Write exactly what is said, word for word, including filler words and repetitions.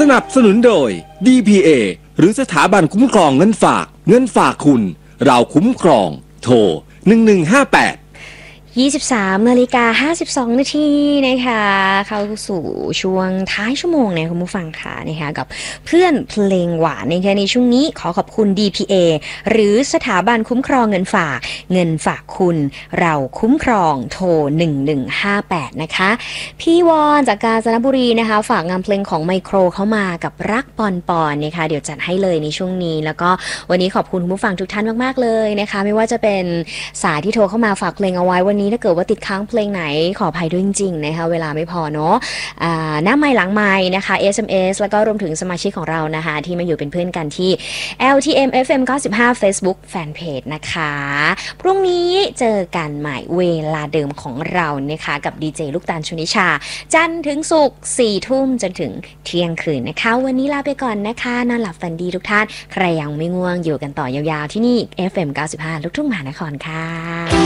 นับสนุนโดย ดี พี เอ หรือสถาบันคุ้มครองเงินฝากเงินฝากคุณเราคุ้มครองโทรหนึ่งหนึ่งห้าแปดยี่สิบสามนาฬิกาห้าสิบสองนาทีนะคะเข้าสู่ช่วงท้ายชั่วโมงเนี่ยคุณผู้ฟังค่ะนะคะกับเพื่อนเพลงหวานนะคะในช่วงนี้ขอขอบคุณ ดี พี เอ หรือสถาบันคุ้มครองเงินฝากเงินฝากคุณเราคุ้มครองโทรหนึ่งหนึ่งห้าแปดนะคะพี่วอนจากกาญจนบุรีนะคะฝากงานเพลงของไมโครเข้ามากับรักปอนปอนนะคะเดี๋ยวจัดให้เลยในช่วงนี้แล้วก็วันนี้ขอบคุณคุณผู้ฟังทุกท่านมากๆเลยนะคะไม่ว่าจะเป็นสายที่โทรเข้ามาฝากเพลงเอาไว้วันนี้ถ้าเกิดว่าติดค้างเพลงไหนขออภัยด้วยจริงๆนะคะเวลาไม่พอเนาะหน้าไมค์หลังไมค์นะคะ เอส เอ็ม เอส แล้วก็รวมถึงสมาชิกของเรานะคะที่มาอยู่เป็นเพื่อนกันที่ แอล ที เอ็ม เอฟ เอ็ม เก้าสิบห้า Facebook Fanpage นะคะพรุ่งนี้เจอกันใหม่เวลาเดิมของเรานะคะกับดีเจลูกตาลชนิชาจันทร์ถึงศุกร์สี่ทุ่มจนถึงเที่ยงคืนนะคะวันนี้ลาไปก่อนนะคะนอนหลับฝันดีทุกท่านใครยังไม่ง่วงอยู่กันต่อยาวๆที่นี่ เอฟ เอ็ม เก้าสิบห้า ลูกทุ่งมหานครค่ะ